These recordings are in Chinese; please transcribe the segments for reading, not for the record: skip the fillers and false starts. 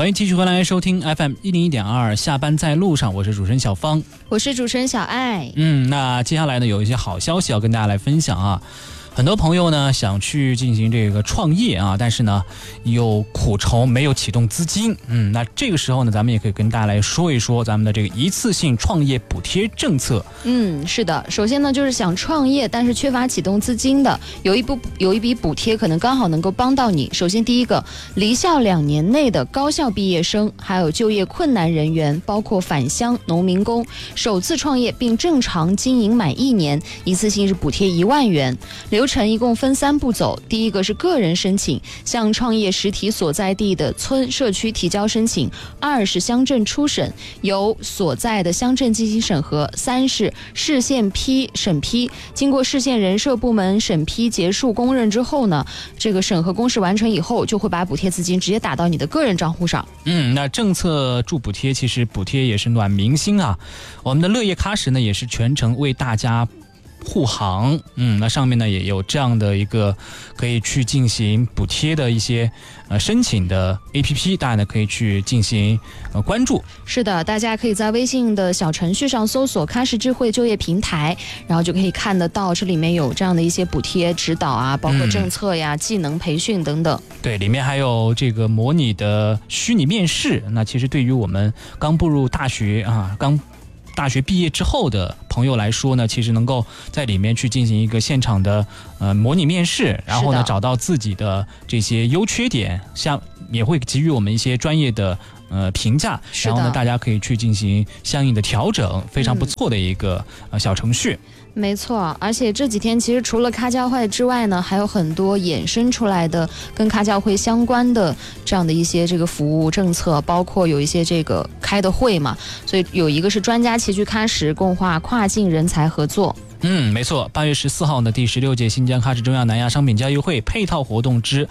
欢迎继续回来收听 FM101.2 下班在路上，我是主持人小芳， 我是主持人小爱。 那接下来呢有一些好消息要跟大家来分享啊。很多朋友呢想去进行这个创业啊，但是呢有苦愁没有启动资金。那这个时候呢，咱们也可以跟大家来说一说咱们的这个一次性创业补贴政策。 是的，首先呢就是想创业但是缺乏启动资金的，有一笔补贴可能刚好能够帮到你。首先第一个，离校2年内的高校毕业生，还有就业困难人员，包括返乡农民工，首次创业并正常经营满1年，一次性是补贴1万元。流程一共分3步走，第一个是个人申请，向创业实体所在地的村社区提交申请；2是乡镇初审，由所在的乡镇进行审核；3是市县审批，经过市县人社部门审批结束公认之后呢，这个审核公示完成以后，就会把补贴资金直接打到你的个人账户上。 那政策助补贴，其实补贴也是暖民心啊。我们的乐业喀什呢，也是全程为大家护航。那上面呢也有这样的一个可以去进行补贴的一些申请的 APP， 大家呢可以去进行关注。 是的，大家可以在微信的小程序上搜索喀什智慧就业平台，然后就可以看得到这里面有这样的一些补贴指导啊，包括政策呀、技能培训等等。 对，里面还有这个模拟的虚拟面试。那其实对于我们刚步入大学啊，刚大学毕业之后的朋友来说呢，其实能够在里面去进行一个现场的模拟面试，然后呢找到自己的这些优缺点，像也会给予我们一些专业的评价，然后呢大家可以去进行相应的调整，非常不错的一个小程序。 没错，而且这几天其实除了咖教会之外呢，还有很多衍生出来的跟咖教会相关的这样的一些这个服务政策，包括有一些这个开的会嘛，所以有一个是专家齐聚喀什，共话跨境人才合作。 没错，8月14号呢，第16届新疆喀什中亚南亚商品交易会配套活动之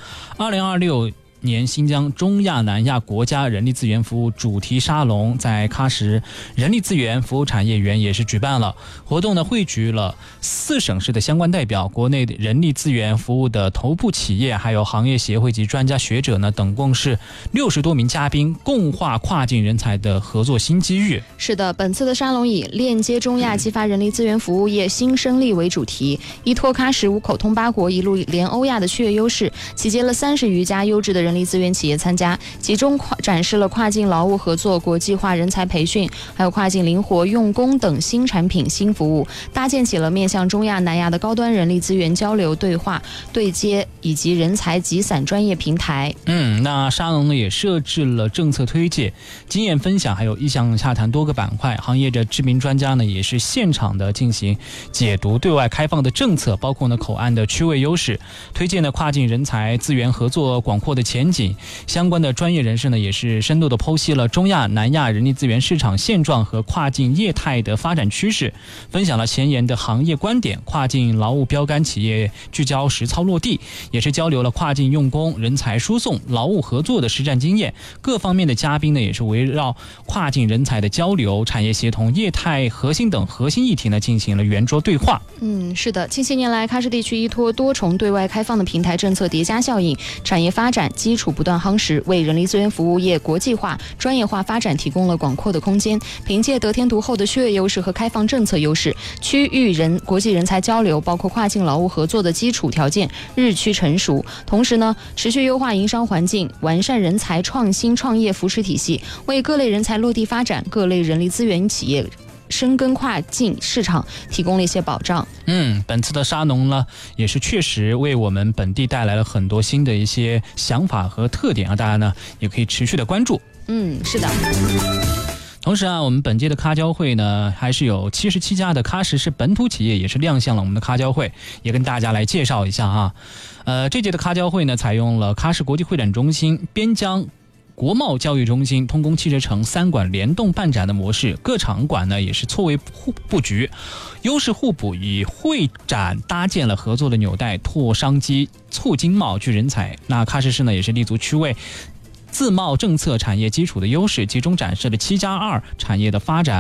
2026年新疆中亚南亚国家人力资源服务主题沙龙在喀什人力资源服务产业园也是举办了。活动呢汇聚了4省市的相关代表、国内人力资源服务的头部企业，还有行业协会及专家学者呢等，共是60多名嘉宾，共话跨境人才的合作新机遇。 是的，本次的沙龙以链接中亚激发人力资源服务业新生力为主题，依托喀什5口通8国一路联欧亚的区域优势，集结了30余家优质的人力资源企业参加，集中展示了跨境劳务合作、国际化人才培训，还有跨境灵活用工等新产品新服务，搭建起了面向中亚南亚的高端人力资源交流对话对接以及人才集散专业平台。 那沙龙呢也设置了政策推介、经验分享还有意向洽谈多个板块，行业的知名专家呢也是现场的进行解读对外开放的政策，包括呢口岸的区位优势，推荐呢跨境人才资源合作广阔的前景。相关的专业人士呢也是深度的剖析了中亚南亚人力资源市场现状和跨境业态的发展趋势，分享了前沿的行业观点，跨境劳务标杆企业聚焦实操落地，也是交流了跨境用工、人才输送、劳务合作的实战经验。各方面的嘉宾呢也是围绕跨境人才的交流、产业协同、业态核心等核心议题呢进行了圆桌对话。 是的，近些年来喀什地区依托多重对外开放的平台政策叠加效应，产业发展基础不断夯实，为人力资源服务业国际化、专业化发展提供了广阔的空间。凭借得天独厚的区域优势和开放政策优势，区域国际人才交流，包括跨境劳务合作的基础条件日趋成熟。同时呢，持续优化营商环境，完善人才创新创业扶持体系，为各类人才落地发展、各类人力资源企业深耕跨境市场提供了一些保障。 本次的沙龙呢也是确实为我们本地带来了很多新的一些想法和特点啊，大家呢也可以持续的关注。 是的。 同时啊，我们本届的咖交会呢，还是有77家的喀什市本土企业也是亮相了我们的咖交会，也跟大家来介绍一下啊。这届的咖交会呢，采用了喀什国际会展中心、边疆国贸教育中心、通工汽车城3馆联动办展的模式，各场馆呢也是错位布局，优势互补，以会展搭建了合作的纽带，拓商机、促经贸、聚人才。那喀什市呢也是立足区位自贸政策产业基础的优势，集中展示了7+2产业的发展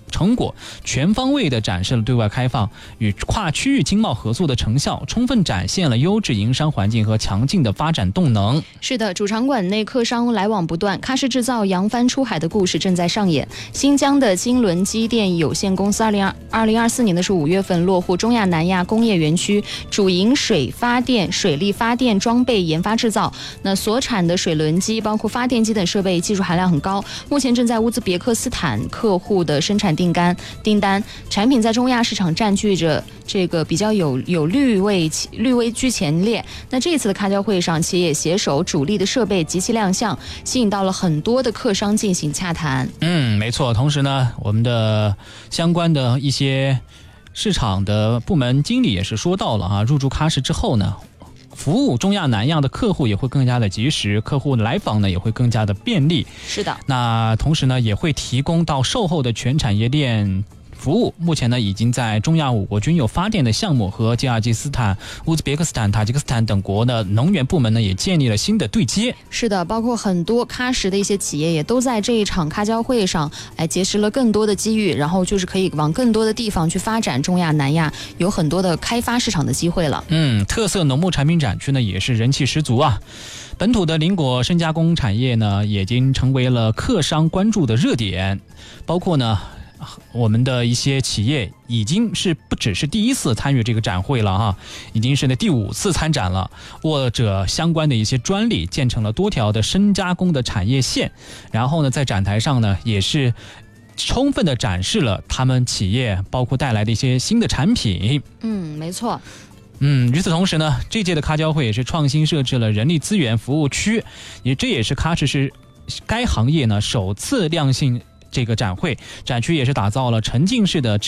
成果，全方位的展示了对外开放与跨区域经贸合作的成效，充分展现了优质营商环境和强劲的发展动能。 是的，主场馆内客商来往不断，喀什制造扬帆出海的故事正在上演。新疆的金轮机电有限公司2024年的5月份落户中亚南亚工业园区，主营水力发电装备研发制造。那所产的水轮机包括发电机等设备技术含量很高，目前正在乌兹别克斯坦客户的生产订单，产品在中亚市场占据着这个比较有略微居前列。那这一次的咖交会上，企业也携手主力的设备及其亮相，吸引到了很多的客商进行洽谈。 没错。同时呢，我们的相关的一些市场的部门经理也是说到了啊，入驻喀什之后呢，服务中亚南亚的客户也会更加的及时，客户来访呢也会更加的便利。 是的， 那同时呢也会提供到售后的全产业链服务。目前呢已经在中亚5国均有发电的项目，和吉尔吉斯坦、乌兹别克斯坦、塔吉克斯坦等国的能源部门呢也建立了新的对接。 是的，包括很多喀什的一些企业也都在这一场咖交会上结识了更多的机遇，然后就是可以往更多的地方去发展中亚南亚，有很多的开发市场的机会了。 特色农牧产品展区呢也是人气十足啊。本土的林果深加工产业呢已经成为了客商关注的热点，包括呢我们的一些企业已经是不只是第一次参与这个展会了哈，已经是第5次参展了，握着相关的一些专利，建成了多条的深加工的产业线，然后呢在展台上呢也是充分的展示了他们企业包括带来的一些新的产品。 没错。 与此同时呢，这届的咖交会也是创新设置了人力资源服务区，这也是喀什是该行业呢首次亮相这个展会，展区也是打造了沉浸式的